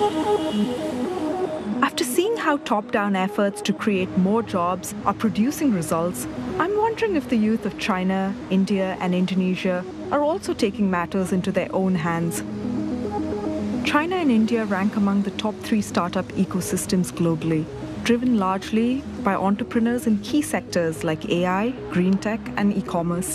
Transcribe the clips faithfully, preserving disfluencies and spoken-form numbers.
After seeing how top-down efforts to create more jobs are producing results, I'm wondering if the youth of China, India, and Indonesia are also taking matters into their own hands. China and India rank among the top three startup ecosystems globally, driven largely by entrepreneurs in key sectors like A I, green tech, and e-commerce.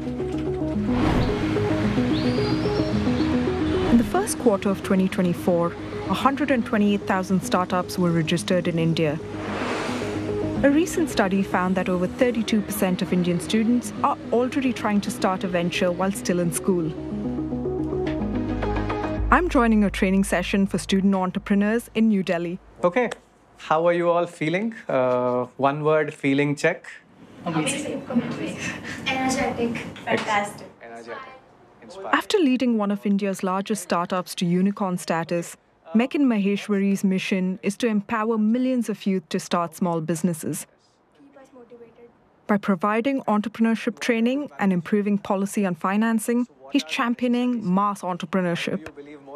In the first quarter of twenty twenty-four, one hundred twenty-eight thousand startups were registered in India. A recent study found that over thirty-two percent of Indian students are already trying to start a venture while still in school. I'm joining a training session for student entrepreneurs in New Delhi. Okay, how are you all feeling? Uh, one word feeling check. Amazing. Energetic. Fantastic. Energetic. Inspired. After leading one of India's largest startups to unicorn status, Mechan Maheshwari's mission is to empower millions of youth to start small businesses. By providing entrepreneurship training and improving policy on financing, he's championing mass entrepreneurship.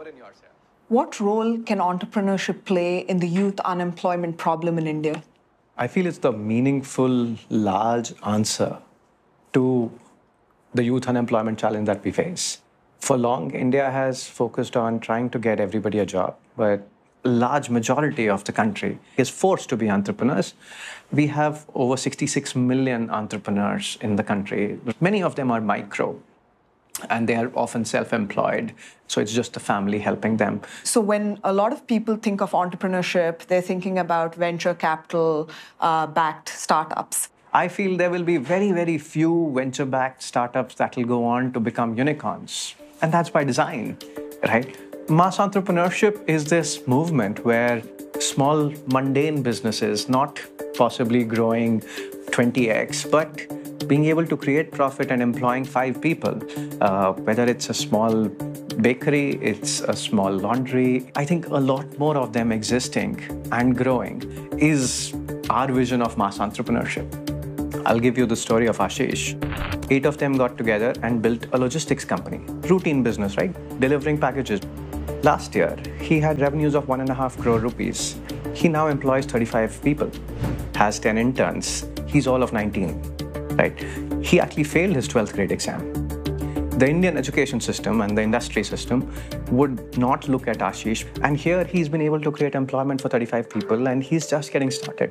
What role can entrepreneurship play in the youth unemployment problem in India? I feel it's the meaningful, large answer to the youth unemployment challenge that we face. For long, India has focused on trying to get everybody a job, but a large majority of the country is forced to be entrepreneurs. We have over sixty-six million entrepreneurs in the country. Many of them are micro, and they are often self-employed, so it's just the family helping them. So when a lot of people think of entrepreneurship, they're thinking about venture capital-backed uh, startups. I feel there will be very, very few venture-backed startups that will go on to become unicorns. And that's by design, right? Mass entrepreneurship is this movement where small, mundane businesses, not possibly growing twenty x, but being able to create profit and employing five people, uh, whether it's a small bakery, it's a small laundry. I think a lot more of them existing and growing is our vision of mass entrepreneurship. I'll give you the story of Ashish. Eight of them got together and built a logistics company. Routine business, right? Delivering packages. Last year, he had revenues of one and a half crore rupees. He now employs thirty-five people, has ten interns. He's all of nineteen, right? He actually failed his twelfth grade exam. The Indian education system and the industry system would not look at Ashish. And here he's been able to create employment for thirty-five people, and he's just getting started.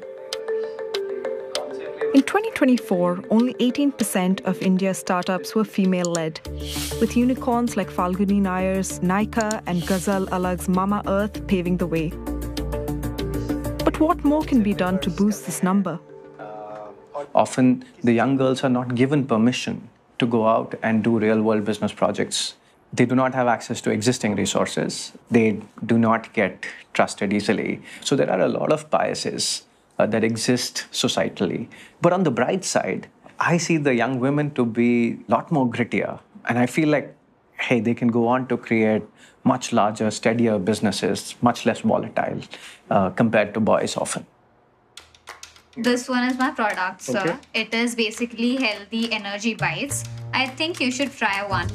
In twenty twenty-four, only eighteen percent of India's startups were female-led, with unicorns like Falguni Nayar's Nykaa and Ghazal Alag's Mama Earth paving the way. But what more can be done to boost this number? Often, the young girls are not given permission to go out and do real-world business projects. They do not have access to existing resources. They do not get trusted easily. So there are a lot of biases Uh, that exist societally. But on the bright side, I see the young women to be a lot more grittier. And I feel like, hey, they can go on to create much larger, steadier businesses, much less volatile uh, compared to boys often. This one is my product, sir. Okay. It is basically healthy energy bites. I think you should try one.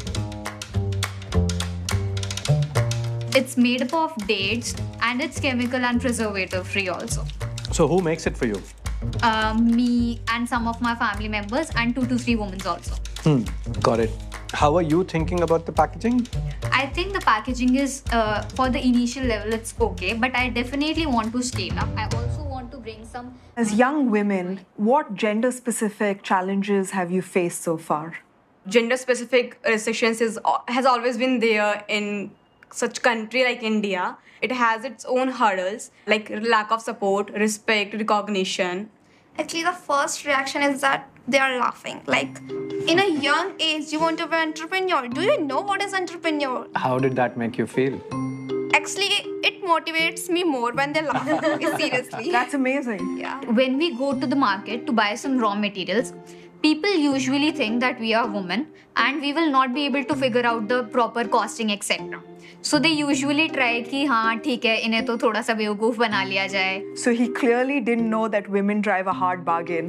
It's made up of dates and it's chemical and preservative free also. So who makes it for you? Uh, me and some of my family members and two to three women also. Hmm, got it. How are you thinking about the packaging? I think the packaging is, uh, for the initial level, it's okay, but I definitely want to scale up. I also want to bring some... As young women, what gender-specific challenges have you faced so far? Gender-specific restrictions is, has always been there in such country like India. It has its own hurdles, like lack of support, respect, recognition. Actually, the first reaction is that they are laughing. Like, in a young age, you want to be an entrepreneur. Do you know what is entrepreneur? How did that make you feel? Actually, it motivates me more when they laugh. Seriously. That's amazing. Yeah. When we go to the market to buy some raw materials, people usually think that we are women and we will not be able to figure out the proper costing, et cetera. So they usually try कि हाँ ठीक है इन्हें तो थोड़ा सा बेवकूफ बना लिया जाए. So he clearly didn't know that women drive a hard bargain.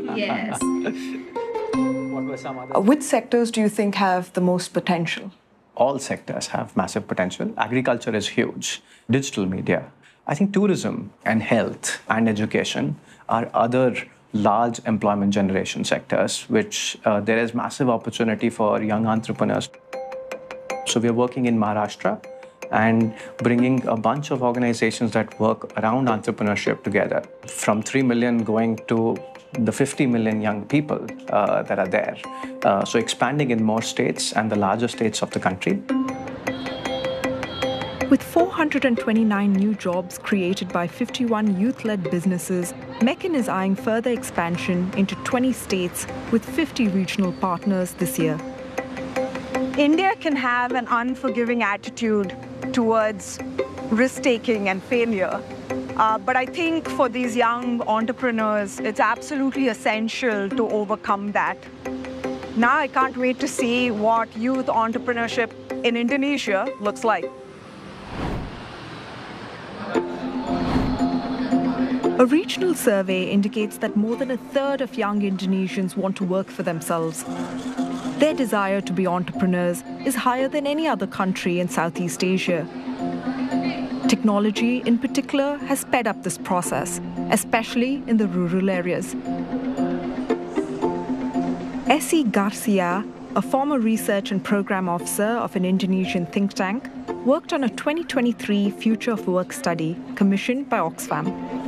Yes. What were some other? Uh, Which sectors do you think have the most potential? All sectors have massive potential. Agriculture is huge. Digital media. I think tourism and health and education are other large employment generation sectors, which uh, there is massive opportunity for young entrepreneurs. So we are working in Maharashtra and bringing a bunch of organizations that work around entrepreneurship together, from three million going to the fifty million young people uh, that are there. Uh, so expanding in more states and the larger states of the country. With four hundred twenty-nine new jobs created by fifty-one youth-led businesses, Meccan is eyeing further expansion into twenty states with fifty regional partners this year. India can have an unforgiving attitude towards risk-taking and failure. Uh, but I think for these young entrepreneurs, it's absolutely essential to overcome that. Now I can't wait to see what youth entrepreneurship in Indonesia looks like. A regional survey indicates that more than a third of young Indonesians want to work for themselves. Their desire to be entrepreneurs is higher than any other country in Southeast Asia. Technology, in particular, has sped up this process, especially in the rural areas. Essie Garcia, a former research and program officer of an Indonesian think tank, worked on a twenty twenty-three Future of Work study commissioned by Oxfam.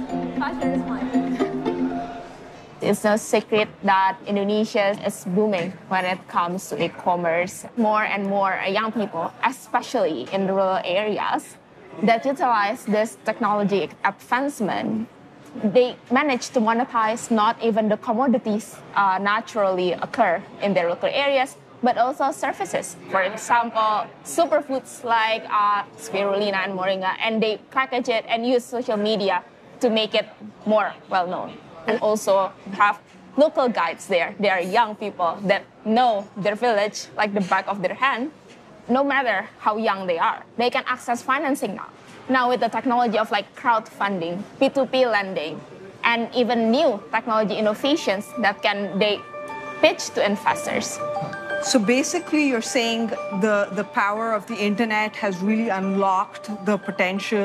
It's no secret that Indonesia is booming when it comes to e-commerce. More and more young people, especially in rural areas, that utilize this technology advancement, they manage to monetize not even the commodities uh, naturally occur in their local areas, but also services. For example, superfoods like uh, spirulina and moringa, and they package it and use social media to make it more well-known. And also have local guides there. They are young people that know their village like the back of their hand. No matter how young they are, they can access financing now. Now with the technology of like crowdfunding, P two P lending, and even new technology innovations that can they pitch to investors. So basically you're saying the, the power of the internet has really unlocked the potential